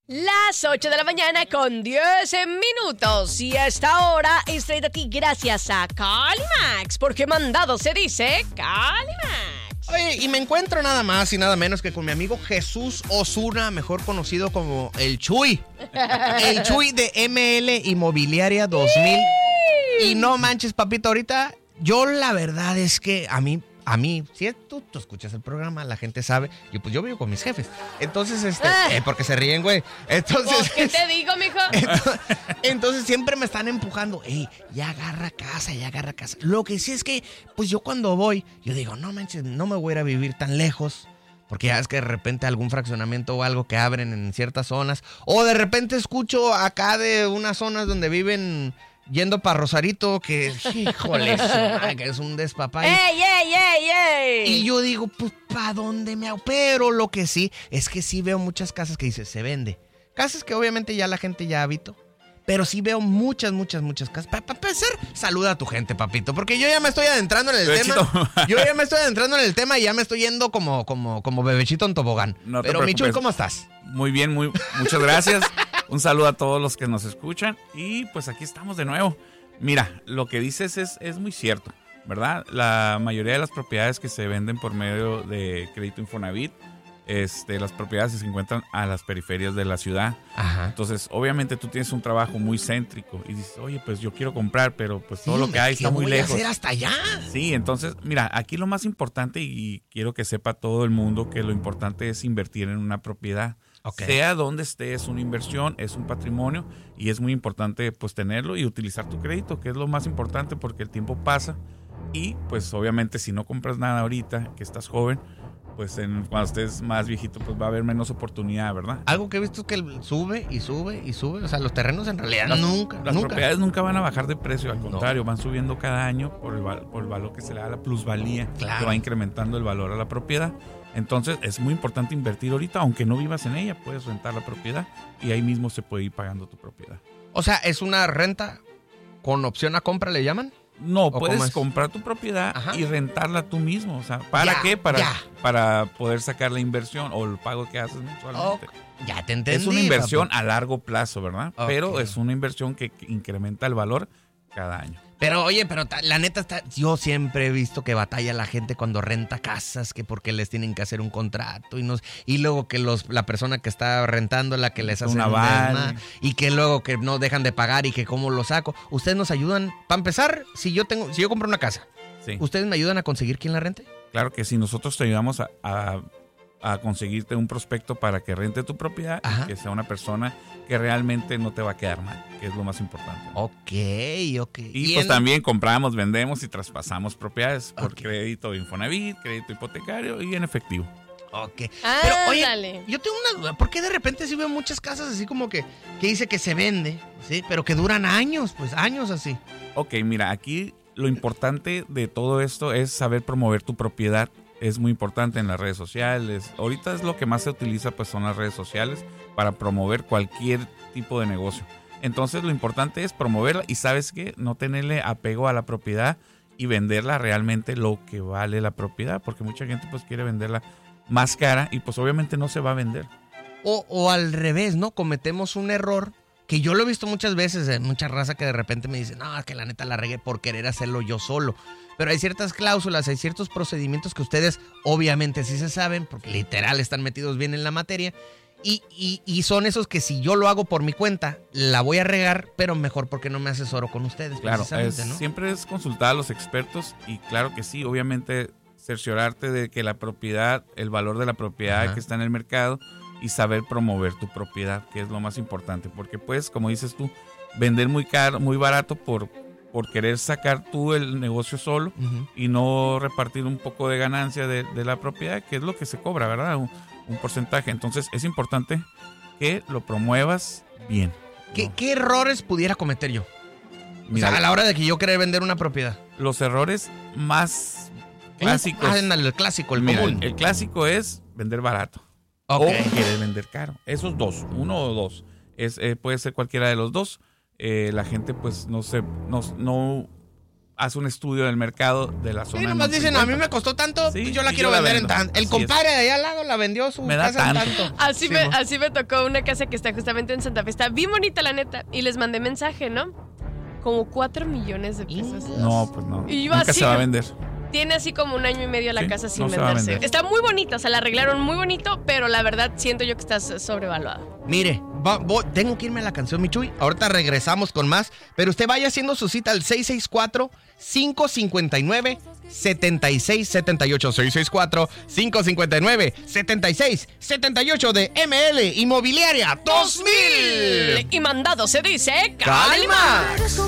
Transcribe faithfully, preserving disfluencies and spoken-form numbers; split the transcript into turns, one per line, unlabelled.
Las ocho de la mañana con diez minutos. Y a esta hora es traído a ti gracias a Calimax, porque mandado se dice Calimax.
Oye, y me encuentro nada más y nada menos que con mi amigo Jesús Osuna, mejor conocido como el Chuy. El Chuy de M L Inmobiliaria dos mil. Y no manches, papito, ahorita yo la verdad es que a mí... A mí, si tú, tú escuchas el programa, la gente sabe, yo pues yo vivo con mis jefes. Entonces, este, eh, porque se ríen, güey. Entonces,
¿qué te digo, mijo?
Entonces, entonces siempre me están empujando. Ey, ya agarra casa, ya agarra casa. Lo que sí es que, pues yo cuando voy, yo digo, no manches, no me voy a ir a vivir tan lejos. Porque ya es que de repente algún fraccionamiento o algo que abren en ciertas zonas. O de repente escucho acá de unas zonas donde viven... Yendo para Rosarito, que, híjole, que es un despapay.
¡Ey, ey, ey, ey!
Y yo digo, pues, ¿para dónde me hago? Pero lo que sí, es que sí veo muchas casas que dice, se vende. Casas que obviamente ya la gente ya habitó. Pero sí veo muchas, muchas, muchas casas. Para pa empezar, saluda a tu gente, papito. Porque yo ya me estoy adentrando en el
Bebechito.
tema. Yo ya me estoy adentrando en el tema y ya me estoy yendo como, como, como bebechito en tobogán.
No te
Pero,
preocupes.
Michuy, ¿cómo estás?
Muy bien, muy, muchas gracias. Un saludo a todos los que nos escuchan. Y pues aquí estamos de nuevo. Mira, lo que dices es, es muy cierto, ¿verdad? La mayoría de las propiedades que se venden por medio de crédito Infonavit, este, las propiedades se encuentran a las periferias de la ciudad.
Ajá.
Entonces, obviamente tú tienes un trabajo muy céntrico y dices, oye, pues yo quiero comprar, pero pues todo
Sí,
lo que hay está muy
¿qué voy a
lejos.
hacer hasta allá?
Sí, entonces, mira, aquí lo más importante, y quiero que sepa todo el mundo que lo importante es invertir en una propiedad. Okay. Sea donde esté, es una inversión, es un patrimonio y es muy importante pues tenerlo y utilizar tu crédito, que es lo más importante porque el tiempo pasa y pues obviamente si no compras nada ahorita, que estás joven, pues en, cuando estés más viejito pues va a haber menos oportunidad, ¿verdad?
Algo que he visto es que sube y sube y sube, o sea, los terrenos en realidad
las,
nunca,
Las
nunca.
propiedades nunca van a bajar de precio, al contrario,
No.
van subiendo cada año por el, por el valor que se le da a la plusvalía,
claro.
Que va incrementando el valor a la propiedad. Entonces es muy importante invertir ahorita, aunque no vivas en ella, puedes rentar la propiedad y ahí mismo se puede ir pagando tu propiedad.
O sea, ¿es una renta con opción a compra, le llaman?
No, puedes comprar tu propiedad
Ajá.
y rentarla tú mismo. O sea, ¿para
ya,
qué? Para,
ya.
para poder sacar la inversión o el pago que haces mensualmente.
Oh, ya te entendí.
Es una inversión
papi.
a largo plazo, ¿verdad?
Okay.
Pero es una inversión que incrementa el valor cada año.
Pero oye, pero la neta está, yo siempre he visto que batalla la gente cuando renta casas, que porque les tienen que hacer un contrato y no, y luego que los la persona que está rentando la que les hace
una
un
aval
desma, y que luego que no dejan de pagar y que cómo lo saco. Ustedes nos ayudan, para empezar, si yo tengo si yo compro una casa,
sí.
¿Ustedes me ayudan a conseguir quién la rente?
Claro que sí, nosotros te ayudamos a, a, a conseguirte un prospecto para que rente tu propiedad. Ajá. Y que sea una persona que realmente no te va a quedar mal, que es lo más importante.
Ok, ok.
Y, y pues el... también compramos, vendemos y traspasamos propiedades por okay. crédito Infonavit, crédito hipotecario y en efectivo.
Ok.
Ah,
pero oye,
dale.
Yo tengo una duda. ¿Por qué de repente sí veo muchas casas así como que, que dice que se vende, sí, pero que duran años, pues años así?
Ok, mira, aquí lo importante de todo esto es saber promover tu propiedad. Es muy importante en las redes sociales. Ahorita es lo que más se utiliza, pues son las redes sociales para promover cualquier tipo de negocio. Entonces lo importante es promoverla y sabes qué, no tenerle apego a la propiedad y venderla realmente lo que vale la propiedad, porque mucha gente pues quiere venderla más cara y pues obviamente no se va a vender.
O, o al revés, ¿no? Cometemos un error que yo lo he visto muchas veces, en mucha raza que de repente me dice, no, que la neta la regué por querer hacerlo yo solo. Pero hay ciertas cláusulas, hay ciertos procedimientos que ustedes obviamente sí se saben, porque literal están metidos bien en la materia. Y, y, y son esos que si yo lo hago por mi cuenta, la voy a regar, pero mejor porque no me asesoro con ustedes.
Claro, es,
¿no?
Siempre es consultar a los expertos y claro que sí, obviamente cerciorarte de que la propiedad, el valor de la propiedad Ajá. que está en el mercado y saber promover tu propiedad, que es lo más importante. Porque pues, como dices tú, vender muy caro, muy barato por... por querer sacar tú el negocio solo uh-huh. y no repartir un poco de ganancia de, de la propiedad, que es lo que se cobra, ¿verdad? Un, un porcentaje. Entonces es importante que lo promuevas bien.
¿Qué,
¿no?
¿Qué errores pudiera cometer yo?
Mira,
o sea, a la hora de que yo querer vender una propiedad.
Los errores más clásicos.
Ah, el clásico, el
mira,
común.
El, el clásico es vender barato.
Okay.
O querer vender caro. Esos dos, uno o dos. Es, eh, puede ser cualquiera de los dos. Eh, la gente pues no se no, no haz un estudio del mercado de la zona.
Sí,
de
nomás dicen, a
Montecincuenta.
mí me costó tanto,
Sí,
pues yo la
y
quiero
yo la
vender en
vendo.
tanto. El
Así
compadre de allá al lado la vendió su
Me da
casa en
tanto.
tanto.
Así,
Sí,
me,
mo.
así me tocó una casa que está justamente en Santa Fe. Está bien bonita, la neta. Y les mandé mensaje, ¿no? Como cuatro millones de pesos.
No, pues no.
Y yo
Nunca
así,
se va a
¿no?
vender.
Tiene así como un año y medio la
Sí,
casa sin
no se va a
venderse.
vender.
Está muy bonita, o sea, la arreglaron muy bonito, pero la verdad siento yo que está sobrevaluada.
Mire, va- vo- tengo que irme a la canción, Michuy. Ahorita regresamos con más. Pero usted vaya haciendo su cita al seis seis cuatro, cinco cinco nueve, siete seis siete ocho. seis seis cuatro, cinco cinco nueve, siete seis siete ocho de M L Inmobiliaria dos mil.
Y mandado se dice
¡Calima!